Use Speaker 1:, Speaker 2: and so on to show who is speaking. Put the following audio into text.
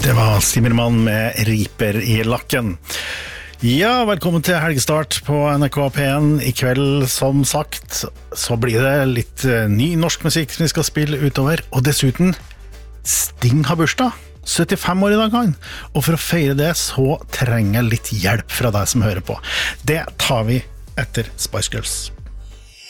Speaker 1: Det var Zimmermann med Riper I lakken. Ja, velkommen til helgestart på NRK P1. I kveld, som sagt, så blir det litt ny norsk musikk som vi skal spille utover. Og dessuten, Sting har bursdag. 75 år I dag han. Og for å feire det, så trenger jeg litt hjelp fra deg som hører på. Det tar vi etter Spice Girls.